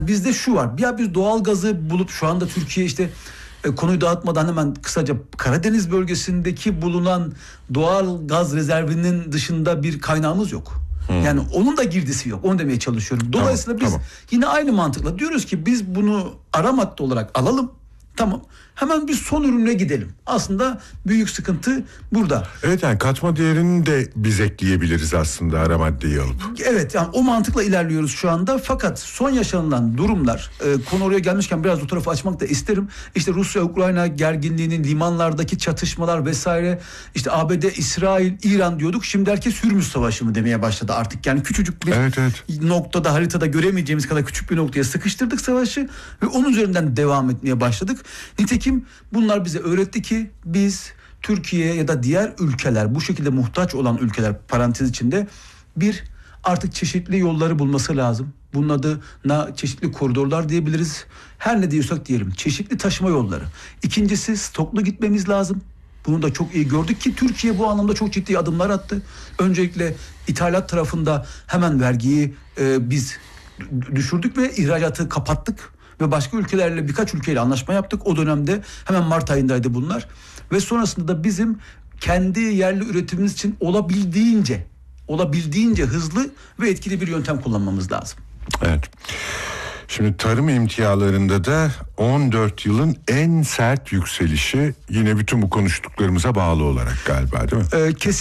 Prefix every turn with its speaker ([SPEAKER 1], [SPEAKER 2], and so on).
[SPEAKER 1] Bizde şu var. Ya biz doğal gazı bulup şu anda Türkiye işte konuyu dağıtmadan hemen kısaca Karadeniz bölgesindeki bulunan doğal gaz rezervinin dışında bir kaynağımız yok. Yani onun da girdisi yok. Onu demeye çalışıyorum. Dolayısıyla biz yine aynı mantıkla diyoruz ki biz bunu ara madde olarak alalım. Tamam. Hemen bir son ürüne gidelim. Aslında büyük sıkıntı burada.
[SPEAKER 2] Evet, yani katma değerini de biz ekleyebiliriz aslında ara maddeyi alıp.
[SPEAKER 1] Evet, yani o mantıkla ilerliyoruz şu anda. Fakat son yaşanılan durumlar, konu oraya gelmişken biraz o tarafı açmak da isterim. İşte Rusya-Ukrayna gerginliğinin, limanlardaki çatışmalar vesaire. İşte ABD, İsrail, İran diyorduk. Şimdi herkes Hürmüz Savaşı mı demeye başladı artık. Yani küçücük bir noktada, haritada göremeyeceğimiz kadar küçük bir noktaya sıkıştırdık savaşı. Ve onun üzerinden devam etmeye başladık. Nitekim bunlar bize öğretti ki biz Türkiye ya da diğer ülkeler, bu şekilde muhtaç olan ülkeler parantez içinde artık çeşitli yolları bulması lazım. Bunun adına çeşitli koridorlar diyebiliriz. Her ne diyorsak diyelim, çeşitli taşıma yolları. İkincisi, stoklu gitmemiz lazım. Bunu da çok iyi gördük ki Türkiye bu anlamda çok ciddi adımlar attı. Öncelikle ithalat tarafında hemen vergiyi biz düşürdük ve ihracatı kapattık. Ve başka ülkelerle, birkaç ülkeyle anlaşma yaptık. O dönemde hemen Mart ayındaydı bunlar. Ve sonrasında da bizim kendi yerli üretimimiz için olabildiğince hızlı ve etkili bir yöntem kullanmamız lazım.
[SPEAKER 2] Evet. Şimdi tarım emtialarında da 14 yılın en sert yükselişi, yine bütün bu konuştuklarımıza bağlı olarak galiba, değil mi?
[SPEAKER 1] Kesin.